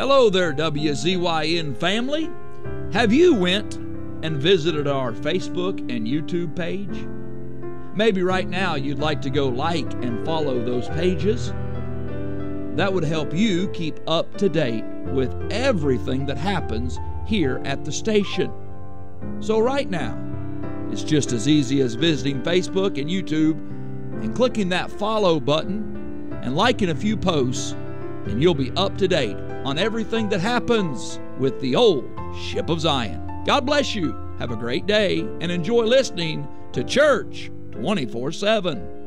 Hello there, WZYN family. Have you went and visited our Facebook and YouTube page? Maybe right now you'd like to go like and follow those pages. That would help you keep up to date with everything that happens here at the station. So right now, it's just as easy as visiting Facebook and YouTube and clicking that follow button and liking a few posts, and you'll be up to date on everything that happens with the old Ship of Zion. God bless you. Have a great day and enjoy listening to Church 24/7.